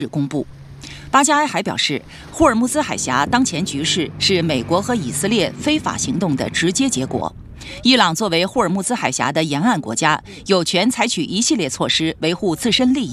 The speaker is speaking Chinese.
公布。巴加埃还表示，霍尔木兹海峡当前局势是美国和以色列非法行动的直接结果。伊朗作为霍尔木兹海峡的沿岸国家，有权采取一系列措施维护自身利益。